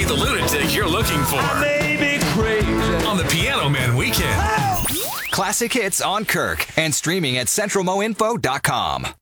the lunatic you're looking for. I may be crazy. On the Piano Man Weekend. Classic hits on Kirk and streaming at centralmoinfo.com.